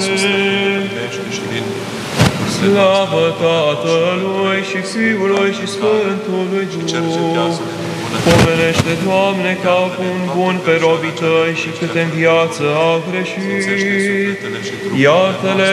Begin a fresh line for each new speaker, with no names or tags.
Slavă Tatălui și Fiului și Sfântului Duh. Pomenește, Doamne, ca acum bun pe robii Tăi și câte în viață au greșit. Iartă-le